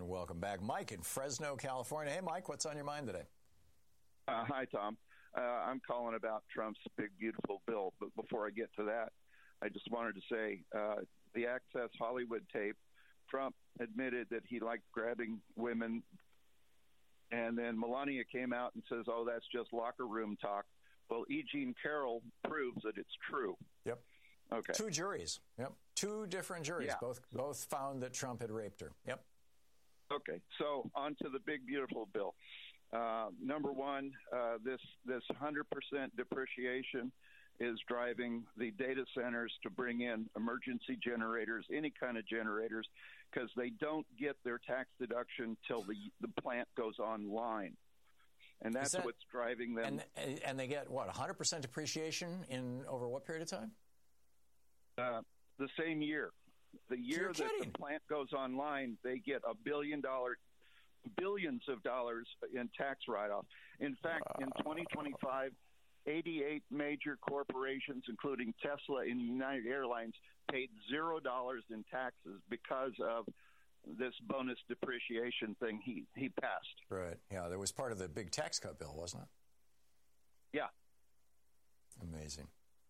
welcome back. Mike in Fresno, California. Hey, Mike, what's on your mind today? Hi, Tom. I'm calling about Trump's big, beautiful bill. But before I get to that, I just wanted to say the Access Hollywood tape, Trump admitted that he liked grabbing women. And then Melania came out and says, oh, that's just locker room talk. Well, E. Jean Carroll proves that it's true. Yep. Okay. 2 juries. Yep. 2 different juries. Yeah. Both found that Trump had raped her. Yep. Okay. So on to the big, beautiful bill. Number one, this 100% depreciation is driving the data centers to bring in emergency generators, any kind of generators, because they don't get their tax deduction till the plant goes online. And that's what's driving them. And they get, what, 100% depreciation in over what period of time? The same year. The year that the plant goes online, they get billions of dollars in tax write-off. In fact, in 2025, 88 major corporations, including Tesla and United Airlines, paid $0 in taxes because of this bonus depreciation thing he passed. Right. Yeah, that was part of the big tax cut bill, wasn't it? Yeah. Amazing.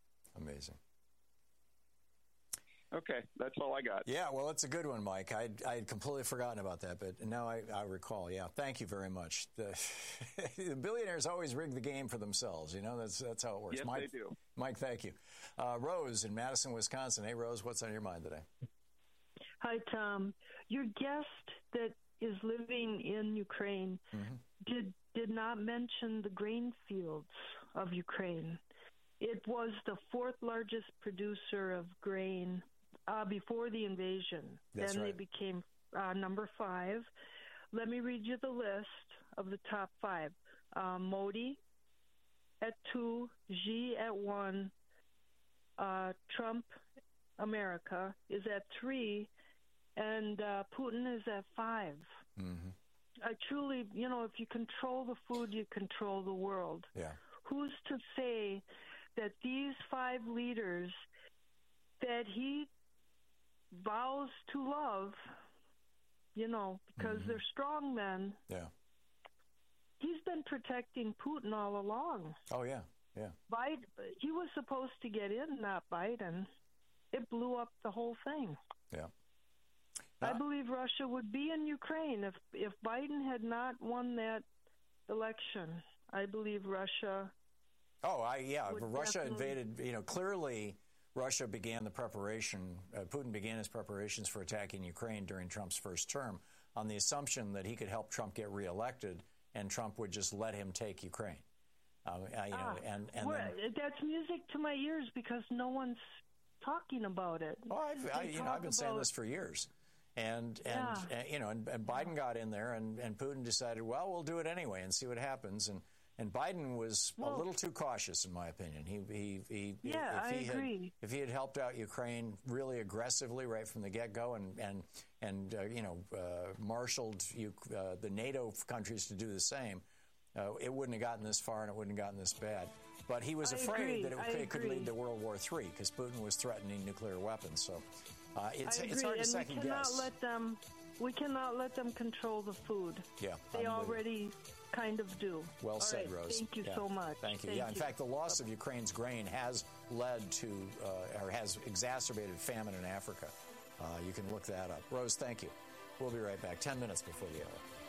Okay, that's all I got. Yeah, well, it's a good one, Mike. I'd completely forgotten about that, but now I recall. Yeah, thank you very much. The billionaires always rig the game for themselves. You know, that's how it works. Yes, Mike, they do. Mike, thank you. Rose in Madison, Wisconsin. Hey, Rose, what's on your mind today? Hi, Tom. Your guest that is living in Ukraine did not mention the grain fields of Ukraine. It was the 4th largest producer of grain before the invasion. That's then right. They became number 5. Let me read you the list of the top 5. Modi at 2, Xi at 1, Trump, America, is at 3, and Putin is at 5. Mm-hmm. I truly, if you control the food, you control the world. Yeah. Who's to say that these 5 leaders that he vows to love, because they're strong men. Yeah. He's been protecting Putin all along. Oh, yeah. Biden, he was supposed to get in, not Biden. It blew up the whole thing. Yeah. I believe Russia would be in Ukraine if Biden had not won that election. I believe Russia. Russia invaded. Clearly, Russia began the preparation. Putin began his preparations for attacking Ukraine during Trump's first term on the assumption that he could help Trump get reelected, and Trump would just let him take Ukraine. That's music to my ears because no one's talking about it. Oh, I've been saying this for years. And Biden got in there, and Putin decided, well, we'll do it anyway and see what happens. And Biden was a little too cautious, in my opinion. I agree. If he had helped out Ukraine really aggressively right from the get-go and marshaled the NATO countries to do the same, it wouldn't have gotten this far and it wouldn't have gotten this bad. But he was afraid that it could lead to World War III because Putin was threatening nuclear weapons. So it's hard to second guess. We cannot let them control the food. Yeah, they already kind of do. Well said, Rose. Thank you so much. Thank you. In fact, the loss of Ukraine's grain has led to or has exacerbated famine in Africa. You can look that up. Rose, thank you. We'll be right back 10 minutes before the hour.